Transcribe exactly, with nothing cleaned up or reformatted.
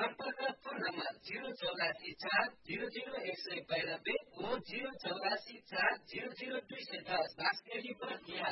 सम्पर्क phone number zero चौरासी चार जीरो जीरो एक सय बयानब्बे ओ जीरो चौरासी चार जीरो जीरो दुई सय दस बास्केरी बर्दिया